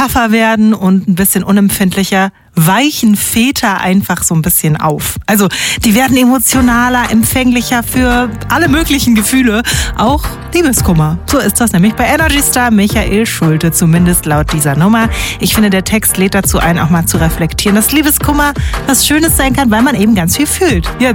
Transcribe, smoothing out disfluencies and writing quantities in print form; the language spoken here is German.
tougher werden und ein bisschen unempfindlicher, weichen Väter einfach so ein bisschen auf. Also die werden emotionaler, empfänglicher für alle möglichen Gefühle, auch Liebeskummer. So ist das nämlich bei Energy Star Michael Schulte, zumindest laut dieser Nummer. Ich finde, der Text lädt dazu ein, auch mal zu reflektieren, dass Liebeskummer was Schönes sein kann, weil man eben ganz viel fühlt. Ja,